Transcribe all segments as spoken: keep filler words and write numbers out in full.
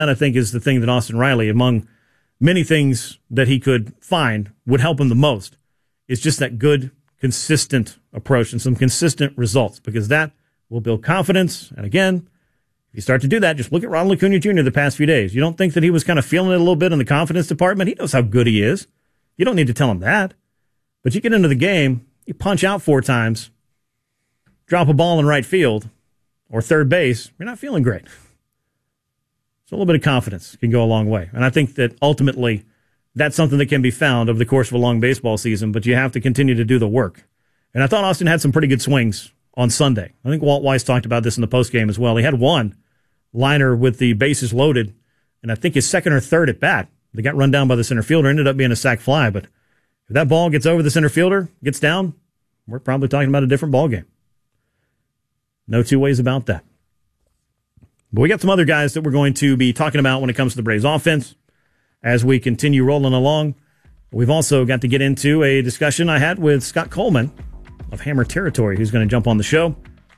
I think, is the thing that Austin Riley, among many things that he could find, would help him the most. Is just that good, consistent approach and some consistent results, because that will build confidence. And again, if you start to do that, just look at Ronald Acuna Junior the past few days. You don't think that he was kind of feeling it a little bit in the confidence department? He knows how good he is. You don't need to tell him that. But you get into the game, you punch out four times, drop a ball in right field or third base, you're not feeling great. So a little bit of confidence can go a long way. And I think that ultimately that's something that can be found over the course of a long baseball season, but you have to continue to do the work. And I thought Austin had some pretty good swings on Sunday. I think Walt Weiss talked about this in the postgame as well. He had one liner with the bases loaded, and I think his second or third at bat. They got run down by the center fielder, ended up being a sac fly, but if that ball gets over the center fielder, gets down, we're probably talking about a different ball game. No two ways about that. But we got some other guys that we're going to be talking about when it comes to the Braves offense as we continue rolling along. We've also got to get into a discussion I had with Scott Coleman of Hammer Territory, who's going to jump on the show.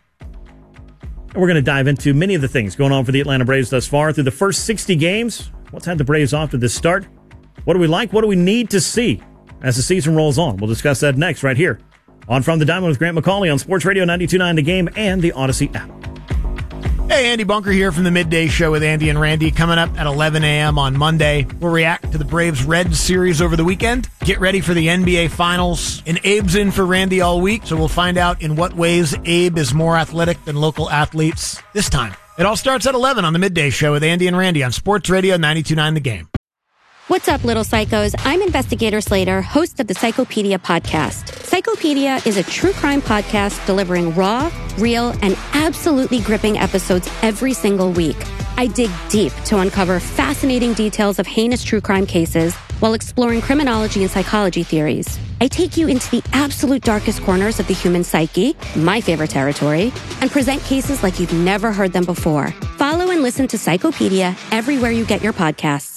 And we're going to dive into many of the things going on for the Atlanta Braves thus far through the first sixty games. What's had the Braves off to this start? What do we like? What do we need to see as the season rolls on? We'll discuss that next right here on From the Diamond with Grant McCauley on Sports Radio ninety-two point nine The Game and the Odyssey app. Hey, Andy Bunker here from the Midday Show with Andy and Randy, coming up at eleven a.m. on Monday. We'll react to the Braves Reds series over the weekend. Get ready for the N B A Finals. And Abe's in for Randy all week, so we'll find out in what ways Abe is more athletic than local athletes this time. It all starts at eleven on the Midday Show with Andy and Randy on Sports Radio ninety-two point nine The Game. What's up, little psychos? I'm Investigator Slater, host of the Psychopedia podcast. Psychopedia is a true crime podcast delivering raw, real, and absolutely gripping episodes every single week. I dig deep to uncover fascinating details of heinous true crime cases while exploring criminology and psychology theories. I take you into the absolute darkest corners of the human psyche, my favorite territory, and present cases like you've never heard them before. Follow and listen to Psychopedia everywhere you get your podcasts.